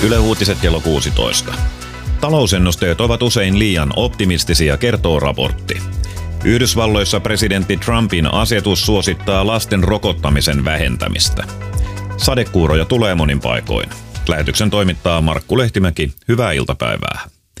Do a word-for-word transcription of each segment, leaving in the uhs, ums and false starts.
Yle Uutiset kello kuusitoista. Talousennusteet ovat usein liian optimistisia, kertoo raportti. Yhdysvalloissa presidentti Trumpin asetus suosittaa lasten rokottamisen vähentämistä. Sadekuuroja tulee monin paikoin. Lähetyksen toimittaa Markku Lehtimäki. Hyvää iltapäivää.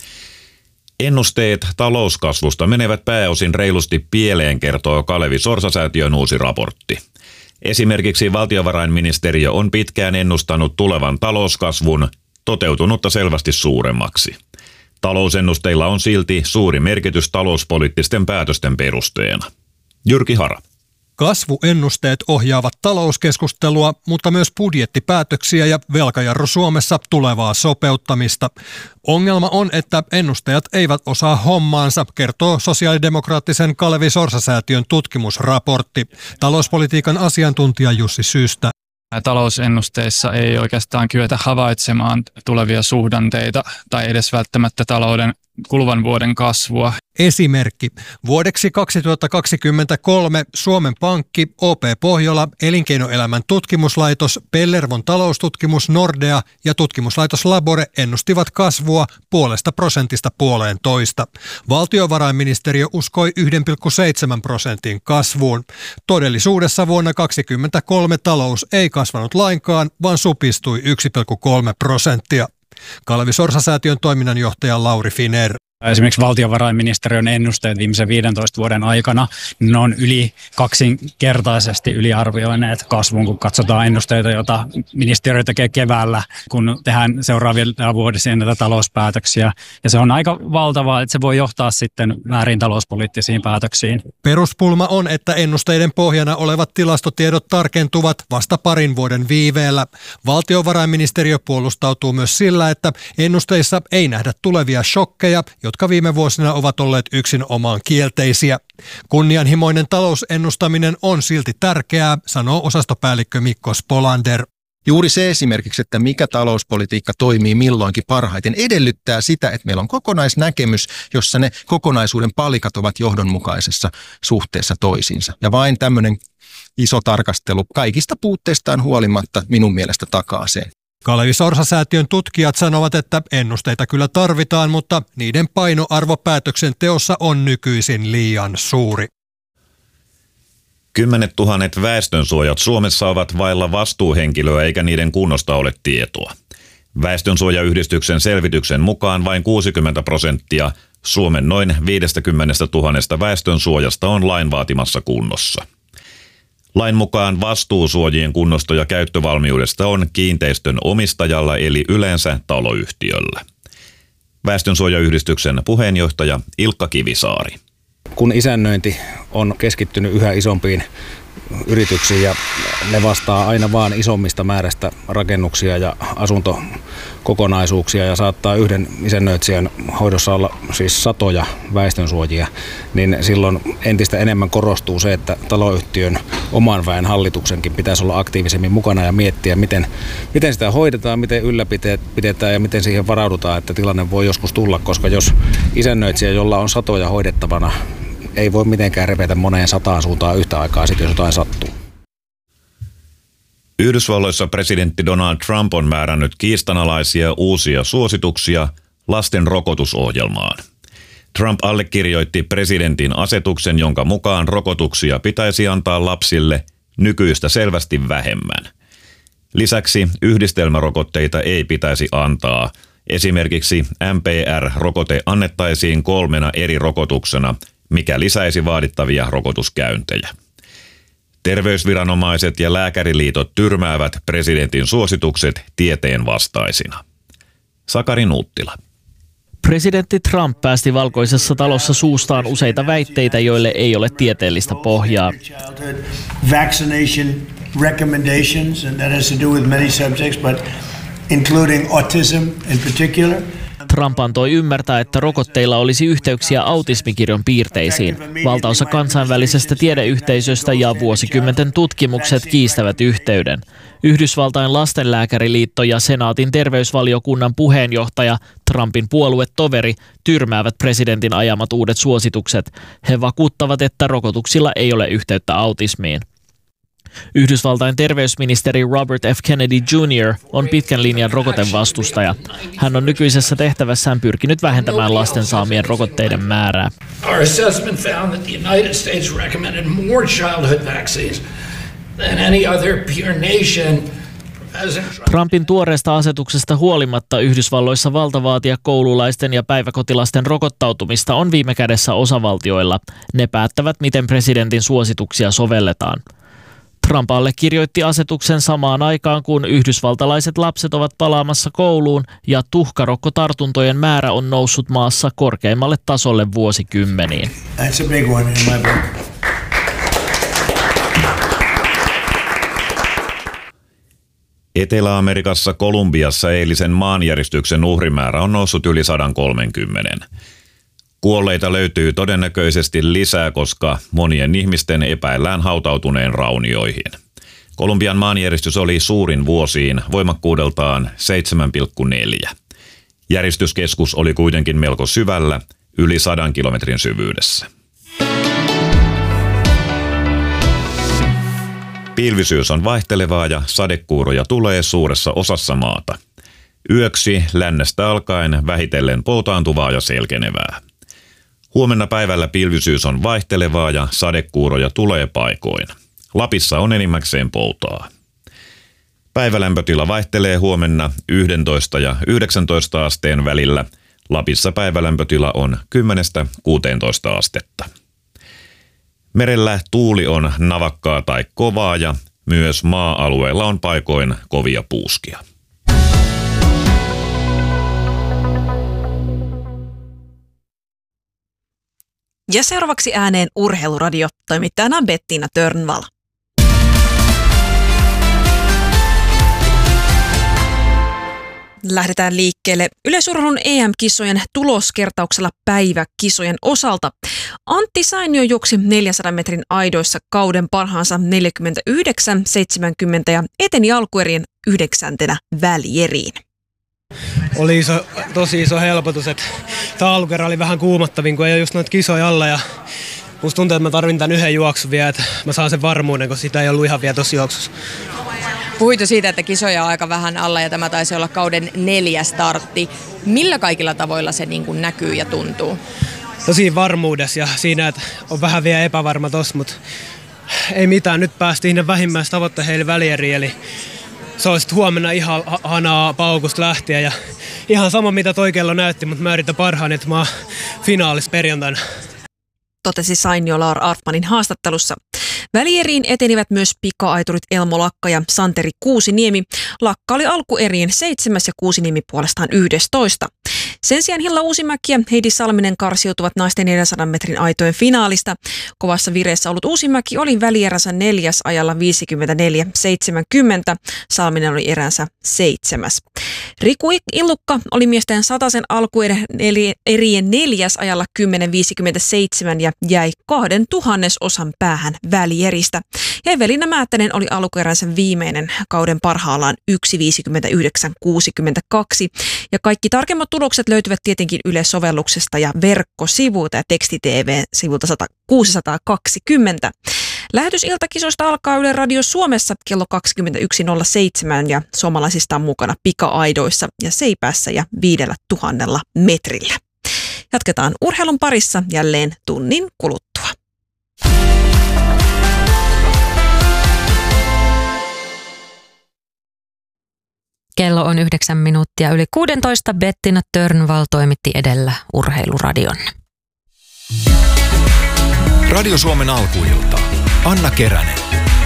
Ennusteet talouskasvusta menevät pääosin reilusti pieleen, kertoo Kalevi Sorsa-säätiön uusi raportti. Esimerkiksi valtiovarainministeriö on pitkään ennustanut tulevan talouskasvun toteutunutta selvästi suuremmaksi. Talousennusteilla on silti suuri merkitys talouspoliittisten päätösten perusteena. Jyrki Hara. Kasvuennusteet ohjaavat talouskeskustelua, mutta myös budjettipäätöksiä ja velkajarru Suomessa tulevaa sopeuttamista. Ongelma on, että ennustajat eivät osaa hommaansa, kertoo sosiaalidemokraattisen Kalevi Sorsa-säätiön tutkimusraportti. Talouspolitiikan asiantuntija Jussi Syystä. Talousennusteissa ei oikeastaan kyetä havaitsemaan tulevia suhdanteita tai edes välttämättä talouden kuluvan vuoden kasvua. Esimerkki. Vuodeksi kaksituhattakaksikymmentäkolme Suomen Pankki, O P Pohjola, Elinkeinoelämän tutkimuslaitos, Pellervon taloustutkimus Nordea ja tutkimuslaitos Labore ennustivat kasvua puolesta prosentista puoleen toista. Valtiovarainministeriö uskoi yksi pilkku seitsemän prosentin kasvuun. Todellisuudessa vuonna kaksituhattakaksikymmentäkolme talous ei kasvanut lainkaan, vaan supistui yksi pilkku kolme prosenttia. Kalevi Sorsa-säätiön toiminnanjohtaja Lauri Finer. Esimerkiksi valtiovarainministeriön ennusteet viimeisen viidentoista vuoden aikana, ne on yli kaksinkertaisesti yliarvioineet kasvun, kun katsotaan ennusteita, joita ministeriö tekee keväällä, kun tehdään seuraavia vuodisia näitä talouspäätöksiä. Ja se on aika valtavaa, että se voi johtaa sitten väärin talouspoliittisiin päätöksiin. Peruspulma on, että ennusteiden pohjana olevat tilastotiedot tarkentuvat vasta parin vuoden viiveellä. Valtiovarainministeriö puolustautuu myös sillä, että ennusteissa ei nähdä tulevia shokkeja, jotka viime vuosina ovat olleet yksin omaan kielteisiä. Kunnianhimoinen talousennustaminen on silti tärkeää, sanoo osastopäällikkö Mikko Spolander. Juuri se esimerkiksi, että mikä talouspolitiikka toimii milloinkin parhaiten, edellyttää sitä, että meillä on kokonaisnäkemys, jossa ne kokonaisuuden palikat ovat johdonmukaisessa suhteessa toisiinsa. Ja vain tämmöinen iso tarkastelu kaikista puutteistaan huolimatta minun mielestä takaa sen. Kalevi Sorsa-säätiön tutkijat sanovat, että ennusteita kyllä tarvitaan, mutta niiden painoarvo päätöksenteossa on nykyisin liian suuri. Kymmenet tuhannet väestönsuojat Suomessa ovat vailla vastuuhenkilöä eikä niiden kunnosta ole tietoa. Väestönsuojayhdistyksen selvityksen mukaan vain kuusikymmentä prosenttia Suomen noin viisikymmentätuhatta väestönsuojasta on lain vaatimassa kunnossa. Lain mukaan vastuusuojien kunnosto- ja käyttövalmiudesta on kiinteistön omistajalla eli yleensä taloyhtiöllä. Väestönsuojayhdistyksen puheenjohtaja Ilkka Kivisaari. Kun isännöinti on keskittynyt yhä isompiin yrityksiin ja ne vastaa aina vaan isommista määrästä rakennuksia ja asuntokokonaisuuksia ja saattaa yhden isännöitsijän hoidossa olla siis satoja väestönsuojia, niin silloin entistä enemmän korostuu se, että taloyhtiön oman väen hallituksenkin pitäisi olla aktiivisemmin mukana ja miettiä, miten, miten sitä hoidetaan, miten ylläpidetään ja miten siihen varaudutaan, että tilanne voi joskus tulla, koska jos isännöitsijä, jolla on satoja hoidettavana, ei voi mitenkään repetä moneen sataan suuntaan yhtä aikaa, sit jos jotain sattuu. Yhdysvalloissa presidentti Donald Trump on määrännyt kiistanalaisia uusia suosituksia lasten rokotusohjelmaan. Trump allekirjoitti presidentin asetuksen, jonka mukaan rokotuksia pitäisi antaa lapsille nykyistä selvästi vähemmän. Lisäksi yhdistelmärokotteita ei pitäisi antaa. Esimerkiksi M P R-rokote annettaisiin kolmena eri rokotuksena, mikä lisäisi vaadittavia rokotuskäyntejä. Terveysviranomaiset ja lääkäriliitot tyrmäävät presidentin suositukset tieteen vastaisina. Sakari Nuuttila. Presidentti Trump päästi Valkoisessa talossa suustaan useita väitteitä, joille ei ole tieteellistä pohjaa. Vaccination recommendations, and that has to do with many subjects, but including autism in particular. Trump antoi ymmärtää, että rokotteilla olisi yhteyksiä autismikirjon piirteisiin. Valtaosa kansainvälisestä tiedeyhteisöstä ja vuosikymmenten tutkimukset kiistävät yhteyden. Yhdysvaltain lastenlääkäriliitto ja senaatin terveysvaliokunnan puheenjohtaja, Trumpin puoluetoveri, tyrmäävät presidentin ajamat uudet suositukset. He vakuuttavat, että rokotuksilla ei ole yhteyttä autismiin. Yhdysvaltain terveysministeri Robert F. Kennedy junior on pitkän linjan rokotevastustaja. Hän on nykyisessä tehtävässään pyrkinyt vähentämään lasten saamien rokotteiden määrää. Our assessment found that the United States recommended more childhood vaccines than any other peer nation. Trumpin tuoreesta asetuksesta huolimatta Yhdysvalloissa valta vaatia koululaisten ja päiväkotilasten rokottautumista on viime kädessä osavaltioilla. Ne päättävät, miten presidentin suosituksia sovelletaan. Trump allekirjoitti asetuksen samaan aikaan, kun yhdysvaltalaiset lapset ovat palaamassa kouluun ja tuhkarokkotartuntojen määrä on noussut maassa korkeimmalle tasolle vuosikymmeniin. That's a big one in my book. Etelä-Amerikassa Kolumbiassa eilisen maanjäristyksen uhrimäärä on noussut yli sata kolmekymmentä. Kuolleita löytyy todennäköisesti lisää, koska monien ihmisten epäillään hautautuneen raunioihin. Kolumbian maanjäristys oli suurin vuosiin, voimakkuudeltaan seitsemän pilkku neljä. Järistyskeskus oli kuitenkin melko syvällä, yli sadan kilometrin syvyydessä. Pilvisyys on vaihtelevaa ja sadekuuroja tulee suuressa osassa maata. Yöksi lännestä alkaen vähitellen poutaantuvaa ja selkenevää. Huomenna päivällä pilvisyys on vaihtelevaa ja sadekuuroja tulee paikoin. Lapissa on enimmäkseen poutaa. Päivälämpötila vaihtelee huomenna yksitoista ja yhdeksäntoista asteen välillä. Lapissa päivälämpötila on kymmenestä kuuteentoista astetta. Merellä tuuli on navakkaa tai kovaa ja myös maa-alueella on paikoin kovia puuskia. Ja seuraavaksi ääneen Urheiluradio, toimittajana Bettina Törnvall. Lähdetään liikkeelle yleisurheilun E M-kisojen tuloskertauksella päiväkisojen osalta. Antti Sainio juoksi neljänsadan metrin aidoissa kauden parhaansa neljäkymmentäyhdeksän seitsemänkymmentä ja eteni alkuerien yhdeksäntenä välieriin. Oli iso, tosi iso helpotus, että tämä alkuerä oli vähän kuumottavin, kun ei ole just noita kisoja alla ja musta tuntuu, että mä tarvin tämän yhden juoksun vielä, että mä saan sen varmuuden, kun sitä ei ollut ihan vielä tossa juoksussa. Puhuit jo siitä, että kisoja on aika vähän alla ja tämä taisi olla kauden neljäs startti. Millä kaikilla tavoilla se niin kuin näkyy ja tuntuu? Tosi varmuudessa ja siinä, että on vähän vielä epävarma tossa, mutta ei mitään. Nyt päästiin ne vähimmäistavoitteisiin välieriin, eli se olisi huomenna ihan hanaa paukusta lähtien ja ihan sama mitä toi kello näytti, mutta mä yritän parhaani, että mä oon finaalissa perjantaina. Totesi Sainio Laar Artmanin haastattelussa. Välieriin etenivät myös pika-aiturit Elmo Lakka ja Santeri Kuusiniemi. Lakka oli alkueriin seitsemäs ja Kuusiniemi puolestaan yhdestoista. Sen sijaan Hilla Uusimäki ja Heidi Salminen karsiutuvat naisten neljänsadan metrin aitojen finaalista. Kovassa vireessä ollut Uusimäki oli välieränsä neljäs ajalla viisikymmentäneljä seitsemänkymmentä. Salminen oli eränsä seitsemäs. Riku Illukka oli miesten satasen alkuerien neljäs ajalla kymmenen viisikymmentäseitsemän ja jäi kahden tuhannesosan päähän välieristä. Ja Evelina Määttänen oli alkueränsä viimeinen kauden parhaallaan yksi viisikymmentäyhdeksän kuusikymmentäkaksi. Ja kaikki tarkemmat tulokset löytyvät tietenkin Yle-sovelluksesta ja verkkosivuilta ja teksti-T V-sivulta kuusisataakaksikymmentä. Lähetys iltakisoista alkaa Yle Radio Suomessa kello kaksikymmentäyksi nolla seitsemän ja suomalaisista on mukana pika-aidoissa ja seipäässä ja viidellä tuhannella metrillä. Jatketaan urheilun parissa jälleen tunnin kuluttua. Kello on yhdeksän minuuttia yli kuusitoista. Bettina Törnvall toimitti edellä Urheiluradion. Radio Suomen alkuilta. Anna Keränen.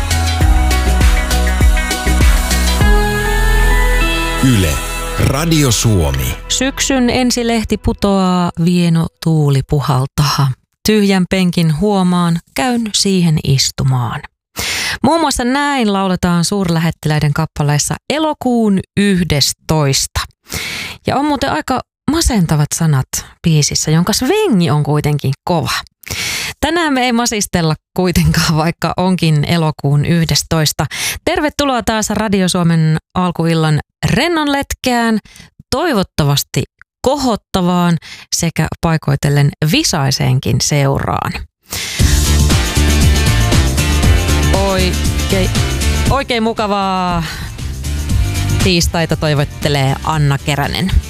Yle. Radio Suomi. Syksyn ensilehti putoaa, vieno tuuli puhaltaa. Tyhjän penkin huomaan, käyn siihen istumaan. Muun muassa näin lauletaan suurlähettiläiden kappaleissa elokuun yhdestoista. Ja on muuten aika masentavat sanat biisissä, jonka svengi on kuitenkin kova. Tänään me ei masistella kuitenkaan, vaikka onkin elokuun yhdestoista. Tervetuloa taas Radio Suomen alkuillan rennonletkeään, toivottavasti kohottavaan sekä paikoitellen visaiseenkin seuraan. Oi, Oikein, oikein mukavaa tiistaita toivottelee Anna Keränen.